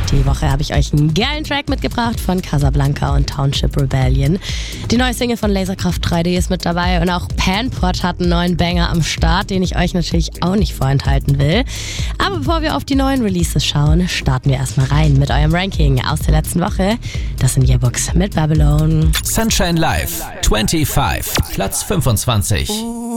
Die Woche habe ich euch einen geilen Track mitgebracht von Casablanca und Township Rebellion. Die neue Single von Laserkraft 3D ist mit dabei und auch Panpot hat einen neuen Banger am Start, den ich euch natürlich auch nicht vorenthalten will. Aber bevor wir auf die neuen Releases schauen, starten wir erstmal rein mit eurem Ranking aus der letzten Woche. Das sind Yearbooks mit Babylon. Sunshine Live 25, Platz 25.